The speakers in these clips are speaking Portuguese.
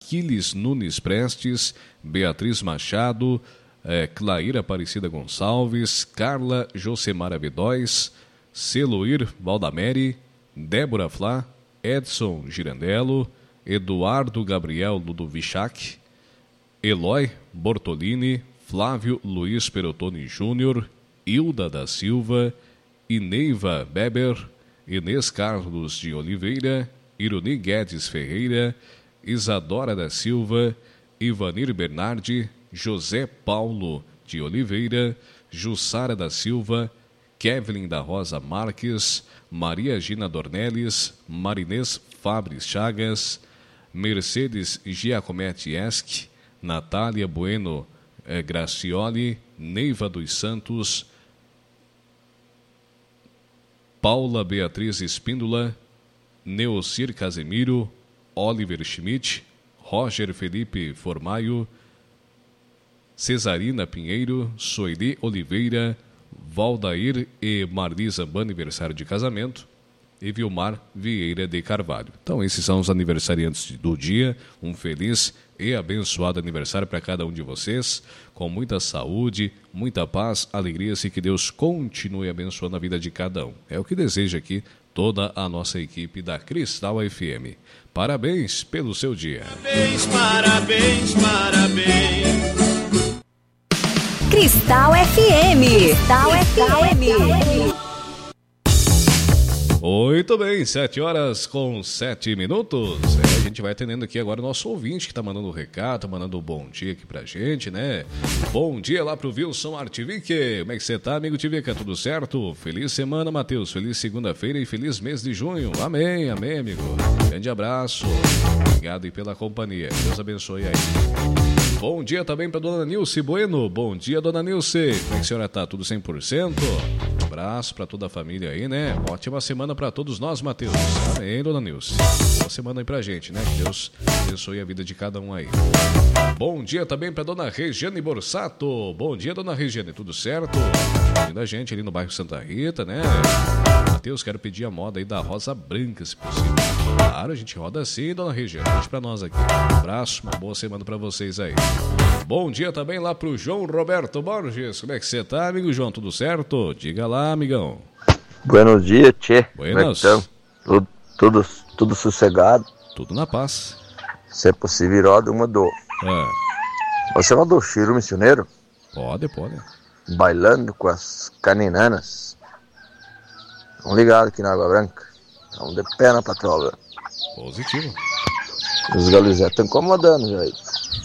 Aquiles Nunes Prestes, Beatriz Machado, Claíra Aparecida Gonçalves, Carla Josemara Bedóis, Celuir Valdameri, Débora Flá, Edson Girandello, Eduardo Gabriel Ludovichac, Eloy Bortolini, Flávio Luiz Perotoni Júnior, Hilda da Silva, Ineiva Beber, Inês Carlos de Oliveira, Ironi Guedes Ferreira, Isadora da Silva, Ivanir Bernardi, José Paulo de Oliveira, Jussara da Silva, Kevin da Rosa Marques, Maria Gina Dornelles, Marinês Fabris Chagas, Mercedes Giacometti Esque, Natália Bueno Gracioli, Neiva dos Santos, Paula Beatriz Espíndola, Neocir Casemiro, Oliver Schmidt, Roger Felipe Formaio, Cesarina Pinheiro, Soeli Oliveira, Valdair e Marli Zambani, aniversário de casamento, e Vilmar Vieira de Carvalho. Então, esses são os aniversariantes do dia. Um feliz e abençoado aniversário para cada um de vocês, com muita saúde, muita paz, alegrias e que Deus continue abençoando a vida de cada um. É o que deseja aqui toda a nossa equipe da Cristal FM. Parabéns pelo seu dia. Parabéns, parabéns, parabéns. Cristal FM. Cristal FM. Muito bem, 7h07. A gente vai atendendo aqui agora o nosso ouvinte que tá mandando o recado, tá mandando um bom dia aqui pra gente, né? Bom dia lá pro Wilson Artivique. Como é que você tá, amigo Tivica? Tudo certo? Feliz semana, Matheus. Feliz segunda-feira e feliz mês de junho. Amém, amém, amigo. Grande abraço. Obrigado aí pela companhia. Deus abençoe aí. Bom dia também pra dona Nilce Bueno. Bom dia, dona Nilce. Como é que a senhora tá? Tudo 100%? Abraço pra toda a família aí, né? Ótima semana pra todos nós, Matheus. Amém, dona Nilce. Boa semana aí pra gente, né? Que Deus abençoe a vida de cada um aí. Bom dia também pra dona Regiane Borsato. Bom dia, dona Regiane. Tudo certo? Vindo a gente ali no bairro Santa Rita, né? Matheus, quero pedir a moda aí da Rosa Branca, se possível. Claro, a gente roda assim, dona Regiane. Deixa pra nós aqui. Um abraço, uma boa semana pra vocês aí. Bom dia também lá pro João Roberto Borges. Como é que você tá, amigo João? Tudo certo? Diga lá, amigão. Buenos dias, tchê. Buenos. Tudo sossegado. Tudo na paz. Se é possível, roda uma do... Você mandou Chiro Missioneiro? Pode. Bailando com as caninanas. Estão ligados aqui na Água Branca. Estão de pé na patrola. Positivo. Os galizetes estão incomodando já aí.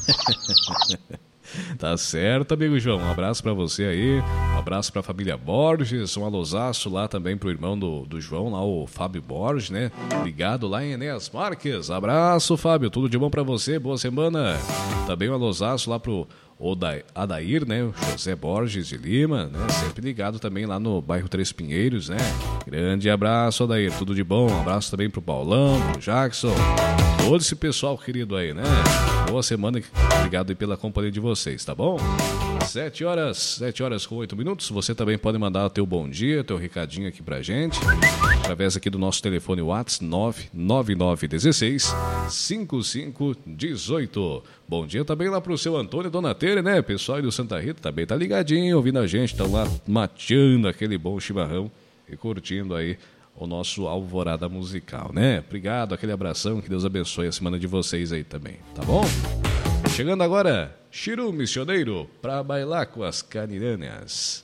Tá certo, amigo João. Um abraço pra você aí. Um abraço pra família Borges. Um alôzaço lá também pro irmão do João, lá o Fábio Borges, né? Ligado lá em Enéas Marques. Abraço, Fábio. Tudo de bom pra você. Boa semana. Também um alôzaço lá pro Adair, né? O José Borges de Lima, né? Sempre ligado também lá no bairro Três Pinheiros, né? Grande abraço, Adair. Tudo de bom. Um abraço também pro Paulão, pro Jackson. Todo esse pessoal querido aí, né? Boa semana. Obrigado aí pela companhia de vocês, tá bom? 7h08. Você também pode mandar o teu bom dia, teu recadinho aqui pra gente, através aqui do nosso telefone WhatsApp 99916-5518. Bom dia também lá pro seu Antônio e Dona Tere, né? Pessoal aí do Santa Rita também tá ligadinho, ouvindo a gente, estão lá mateando aquele bom chimarrão e curtindo aí o nosso Alvorada Musical, né? Obrigado, aquele abração, que Deus abençoe a semana de vocês aí também, tá bom? Chegando agora, Chiru Missioneiro, pra bailar com as caniranas.